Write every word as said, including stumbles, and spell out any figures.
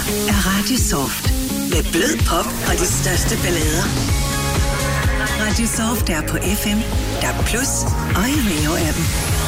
er Radio Soft. Med blød pop og de største ballader. Radio Soft er på F M, D A B plus og i Rio-appen.